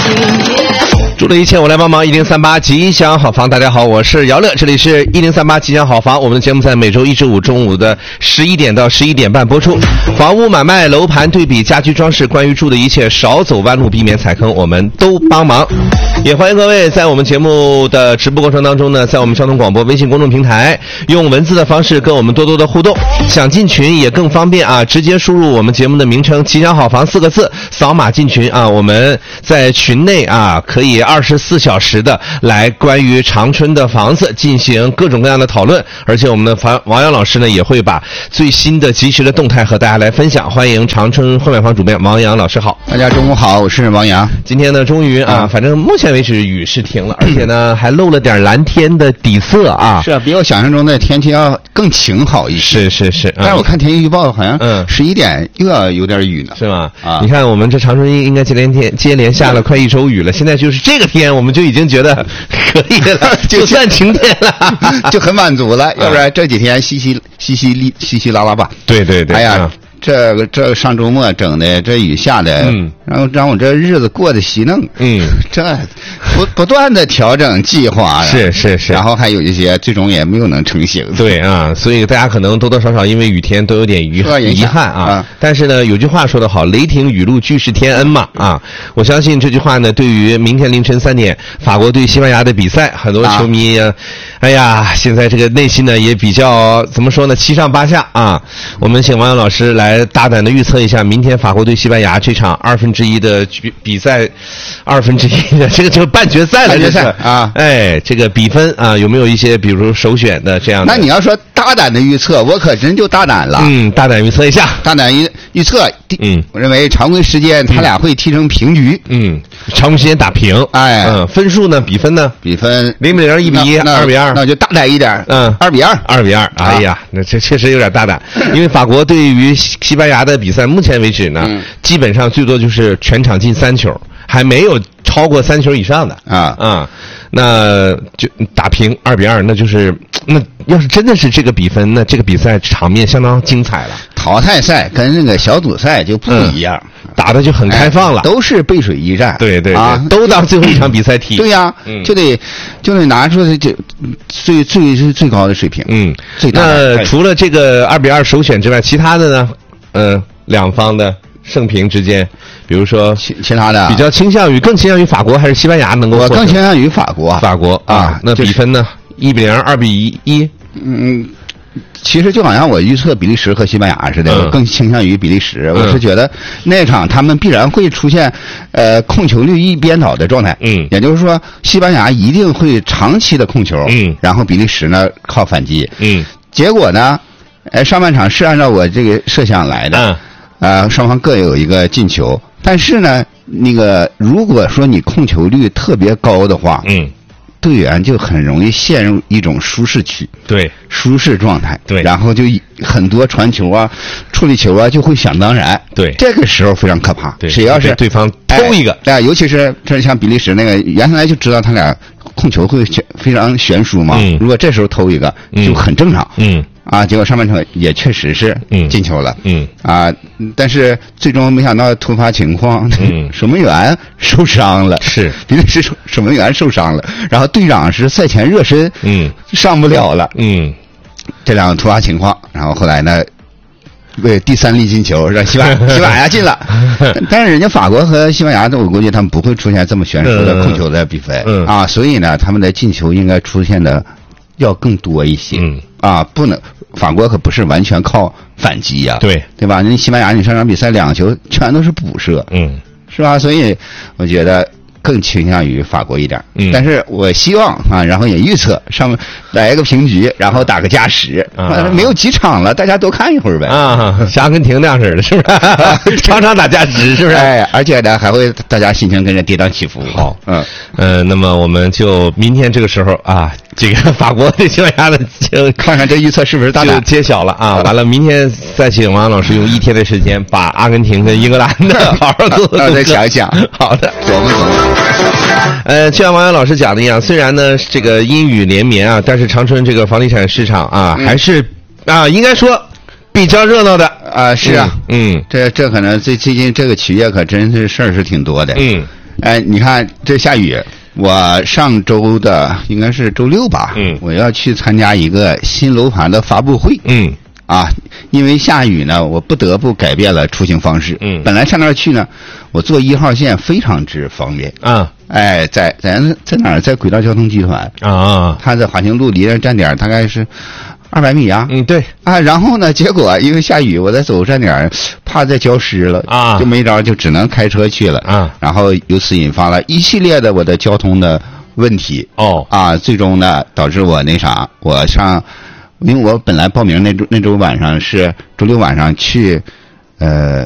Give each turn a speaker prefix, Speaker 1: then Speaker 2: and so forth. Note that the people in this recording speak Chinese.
Speaker 1: 祝这一切我来帮忙，1038吉祥好房，大家好，我是姚乐，这里是1038吉祥好房。我们的节目在每周1至5中午的11点到11点半播出。房屋买卖、楼盘对比、家居装饰，关于住的一切，少走弯路，避免踩坑，我们都帮忙。也欢迎各位在我们节目的直播过程当中呢，在我们交通广播微信公众平台用文字的方式跟我们多多的互动。想进群也更方便啊，直接输入我们节目的名称吉祥好房4个字，扫码进群啊。我们在群内啊可以24小时的来关于长春的房子进行各种各样的讨论，而且我们的王阳老师呢也会把最新的及时的动态和大家来分享。欢迎长春会买房主编王阳老师好。
Speaker 2: 大家中午好，我是王阳。
Speaker 1: 今天呢终于反正目前为止雨是停了，而且呢还露了点蓝天的底色啊。
Speaker 2: 是啊，比我想象中的天气要更晴好一些。
Speaker 1: 是
Speaker 2: 但是我看天气预报好像11点又要有点雨呢。
Speaker 1: 是吗？啊，你看我们这长春应该接连下了快1周雨了，现在就是这个天我们就已经觉得可以了，就算晴天了，
Speaker 2: 就很满足了。要不然这几天稀稀拉拉吧。
Speaker 1: 对。
Speaker 2: 哎呀，这上周末整的这雨下的，然后让我这日子过得稀嫩。这不断的调整计划，
Speaker 1: 是，
Speaker 2: 然后还有一些最终也没有能成型。
Speaker 1: 对啊，所以大家可能多多少少因为雨天都有点遗憾啊。但是呢，有句话说得好，雷霆雨露俱是天恩嘛啊！我相信这句话呢，对于明天凌晨3点法国对西班牙的比赛，很多球迷哎呀，现在这个内心呢也比较怎么说呢，七上八下啊。我们请王阳老师来大胆的预测一下明天法国对西班牙这场1/2的比赛，1/2的这个就是半决赛了，
Speaker 2: 半决赛啊！
Speaker 1: 哎，这个比分啊，有没有一些比如首选的这样的？
Speaker 2: 那你要说大胆的预测，我可真就大胆了。
Speaker 1: 大胆预测一下。
Speaker 2: 大胆预测，我认为常规时间他俩会踢成平局。
Speaker 1: 常规时间打平。分数呢？比分呢？
Speaker 2: 比分
Speaker 1: 0-1、1-1、2-2。
Speaker 2: 那就大胆一点，2-2。
Speaker 1: 哎呀，那这确实有点大胆，因为法国对于西班牙的比赛，目前为止呢，基本上最多就是全场进3球，还没有超过3球以上的那就打平2-2，那就是那要是真的是这个比分，那这个比赛场面相当精彩了。
Speaker 2: 淘汰赛跟那个小组赛就不一样，
Speaker 1: 打的就很开放了，
Speaker 2: 都是背水一战。
Speaker 1: 对，都当最后一场比赛踢。
Speaker 2: 对呀，就得拿出这最高的水平。
Speaker 1: 那除了这个2-2首选之外，其他的呢？两方的胜平之间，比如说
Speaker 2: 其他的
Speaker 1: 比较更倾向于法国还是西班牙能够获胜？
Speaker 2: 我更倾向于法国啊。
Speaker 1: 那比分呢？1-0、2-1。
Speaker 2: 其实就好像我预测比利时和西班牙似的，我更倾向于比利时。我是觉得那场他们必然会出现控球率一边倒的状态。也就是说西班牙一定会长期的控球。然后比利时呢靠反击。结果呢，上半场是按照我这个设想来的。双方各有一个进球，但是呢，那个如果说你控球率特别高的话，队员就很容易陷入一种舒适区，
Speaker 1: 对，
Speaker 2: 舒适状态，
Speaker 1: 对，
Speaker 2: 然后就很多传球啊、处理球啊就会想当然，
Speaker 1: 对，
Speaker 2: 这个时候非常可怕。
Speaker 1: 对，
Speaker 2: 谁要是
Speaker 1: 对方偷一个，
Speaker 2: 尤其是这像比利时那个，原来就知道他俩控球会非常悬殊嘛，如果这时候偷一个就很正常。结果上半场也确实是进球了。但是最终没想到突发情况，守门员受伤了，
Speaker 1: 是
Speaker 2: 比利时守门员受伤了，然后队长是赛前热身，上不了了。这两个突发情况，然后后来呢，为第3粒进球让西班牙进了，但是人家法国和西班牙，我估计他们不会出现这么悬殊的控球的比分所以呢，他们的进球应该出现的要更多一些。不能，法国可不是完全靠反击呀，对吧？那西班牙你上场比赛2个球全都是补射，是吧？所以我觉得更倾向于法国一点。但是我希望然后也预测上面来一个平局，然后打个加时。没有几场了，大家多看一会儿呗。
Speaker 1: 像阿根廷那样似的，是不是？场场打加时，是不是？
Speaker 2: 而且呢，还会大家心情跟着跌宕起伏。
Speaker 1: 好，那么我们就明天这个时候这个法国对西班牙的就
Speaker 2: 看看这预测是不是大胆
Speaker 1: 揭晓了完了，明天再请王老师用1天的时间把阿根廷跟英格兰的好好
Speaker 2: 再想一想。
Speaker 1: 好的，就像王阳老师讲的一样，虽然呢这个阴雨连绵但是长春这个房地产市场还是应该说比较热闹的
Speaker 2: 是这可能最近这个企业可真是事儿是挺多的。 你看这下雨，我上周的应该是周6吧，我要去参加一个新楼盘的发布会，因为下雨呢，我不得不改变了出行方式，本来上那儿去呢，我坐1号线非常之方便，在哪儿？在轨道交通集团他在华清路离着站点大概是200米啊，
Speaker 1: 对
Speaker 2: 然后呢，结果因为下雨，我在走站点怕再浇湿了就没招，就只能开车去了然后由此引发了一系列的我的交通的问题最终呢导致我因为我本来报名那周晚上是周6晚上去